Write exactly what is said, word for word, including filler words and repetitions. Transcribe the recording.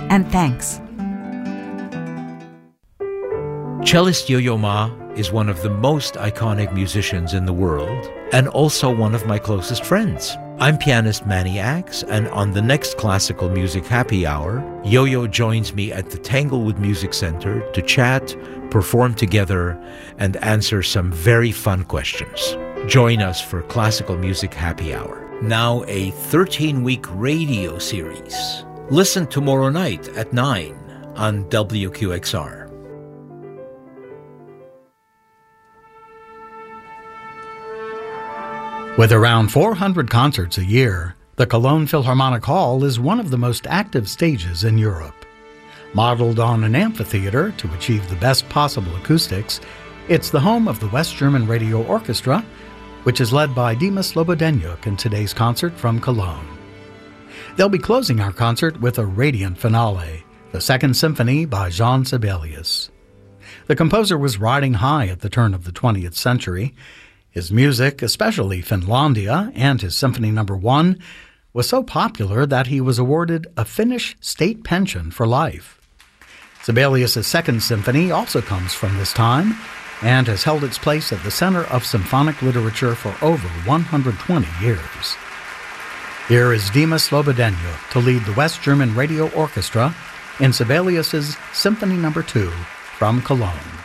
and thanks. Cellist Yo-Yo Ma is one of the most iconic musicians in the world and also one of my closest friends. I'm pianist Manny Axe, and on the next Classical Music Happy Hour, Yo-Yo joins me at the Tanglewood Music Center to chat, perform together, and answer some very fun questions. Join us for Classical Music Happy Hour. Now a thirteen-week radio series. Listen tomorrow night at nine on W Q X R. With around four hundred concerts a year, the Cologne Philharmonic Hall is one of the most active stages in Europe. Modeled on an amphitheater to achieve the best possible acoustics, it's the home of the West German Radio Orchestra, which is led by Dimas Lobodenjuk in today's concert from Cologne. They'll be closing our concert with a radiant finale, the Second Symphony by Jean Sibelius. The composer was riding high at the turn of the twentieth century. His music, especially Finlandia and his Symphony Number One, was so popular that he was awarded a Finnish state pension for life. Sibelius' Second Symphony also comes from this time and has held its place at the center of symphonic literature for over one hundred twenty years. Here is Dimas Lobodenjuk to lead the West German Radio Orchestra in Sibelius' Symphony Number Two from Cologne.